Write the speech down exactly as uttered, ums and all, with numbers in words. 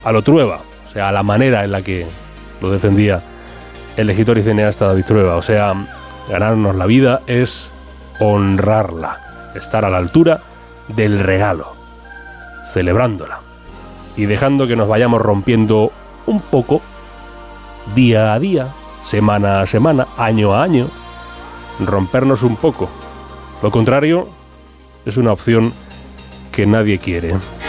a lo Trueba, o sea, a la manera en la que lo defendía el escritor y cineasta David Trueba. O sea, ganarnos la vida es honrarla, estar a la altura del regalo, celebrándola y dejando que nos vayamos rompiendo un poco, día a día, semana a semana, año a año, rompernos un poco. Lo contrario es una opción que nadie quiere.